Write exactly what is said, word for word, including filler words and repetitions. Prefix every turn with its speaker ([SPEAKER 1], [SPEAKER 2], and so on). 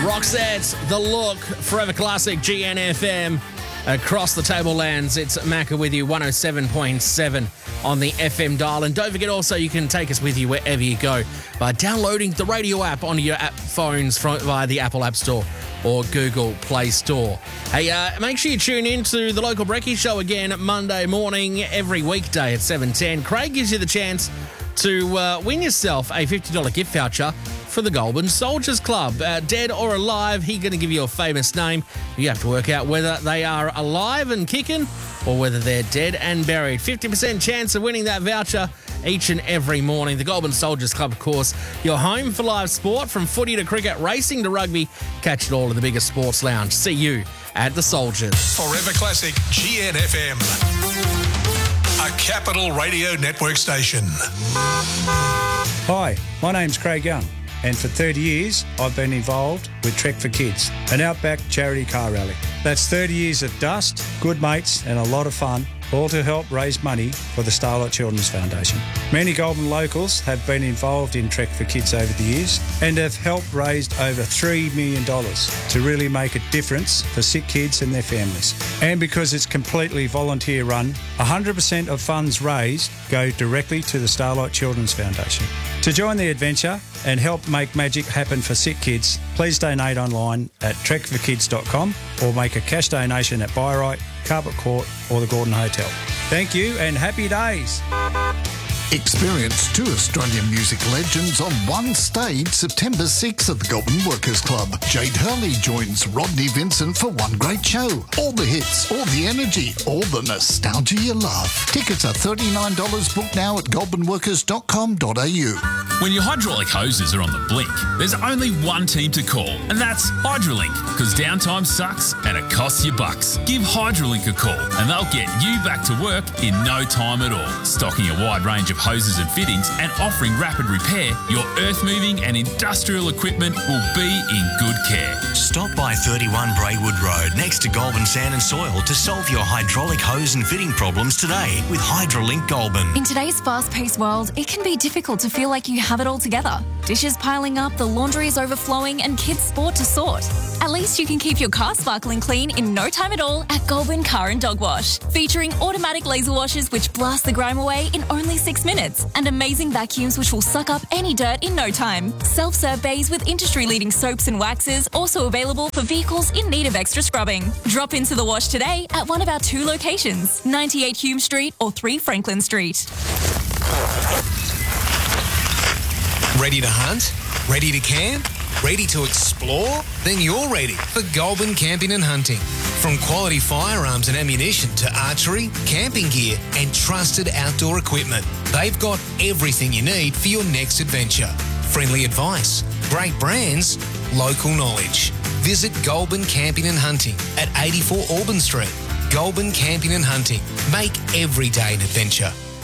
[SPEAKER 1] Roxette, The Look, Forever Classic, G N F M. Across the tablelands, it's Macca with you, one oh seven point seven on the F M dial. And don't forget also, you can take us with you wherever you go by downloading the radio app onto your app phones from, via the Apple App Store or Google Play Store. Hey, uh, make sure you tune in to the Local Brekkie Show again Monday morning, every weekday at seven ten. Craig gives you the chance to uh, win yourself a fifty dollars gift voucher for the Goulburn Soldiers Club. Uh, dead or alive, he's going to give you a famous name. You have to work out whether they are alive and kicking or whether they're dead and buried. fifty percent chance of winning that voucher each and every morning. The Goulburn Soldiers Club, of course, your home for live sport, from footy to cricket, racing to rugby. Catch it all in the biggest sports lounge. See you at the Soldiers.
[SPEAKER 2] Forever Classic G N F M. A Capital Radio Network station.
[SPEAKER 3] Hi, my name's Craig Young, and for thirty years I've been involved with Trek for Kids, an outback charity car rally. That's thirty years of dust, good mates and a lot of fun, all to help raise money for the Starlight Children's Foundation. Many Goulburn locals have been involved in Trek for Kids over the years and have helped raise over three million dollars to really make a difference for sick kids and their families. And because it's completely volunteer run, one hundred percent of funds raised go directly to the Starlight Children's Foundation. To join the adventure and help make magic happen for sick kids, please donate online at trek for kids dot com or make a cash donation at Byrite, Carpet Court or the Gordon Hotel. Thank you and happy days.
[SPEAKER 4] Experience two Australian music legends on one stage September sixth at the Goulburn Workers Club. Jade Hurley joins Rodney Vincent for one great show. All the hits, all the energy, all the nostalgia you love. Tickets are thirty-nine dollars. Book now at goulburn workers dot com dot a u.
[SPEAKER 5] When your hydraulic hoses are on the blink, there's only one team to call, and that's Hydrolink, because downtime sucks and it costs you bucks. Give Hydrolink a call and they'll get you back to work in no time at all. Stocking a wide range of hoses and fittings and offering rapid repair, your earth-moving and industrial equipment will be in good care.
[SPEAKER 6] Stop by thirty-one Braywood Road next to Goulburn Sand and Soil to solve your hydraulic hose and fitting problems today with Hydrolink Goulburn.
[SPEAKER 7] In today's fast-paced world, it can be difficult to feel like you have it all together. Dishes piling up, the laundry is overflowing and kids' sport to sort. At least you can keep your car sparkling clean in no time at all at Goulburn Car and Dog Wash. Featuring automatic laser washers which blast the grime away in only six minutes and amazing vacuums which will suck up any dirt in no time. Self-serve bays with industry-leading soaps and waxes also available for vehicles in need of extra scrubbing. Drop into the wash today at one of our two locations, ninety-eight Hume Street or three Franklin Street.
[SPEAKER 8] Ready to hunt? Ready to camp? Ready to explore? Then you're ready for Goulburn Camping and Hunting. From quality firearms and ammunition to archery, camping gear and trusted outdoor equipment, they've got everything you need for your next adventure. Friendly advice, great brands, local knowledge. Visit Goulburn Camping and Hunting at eighty-four Auburn Street. Goulburn Camping and Hunting. Make every day an adventure.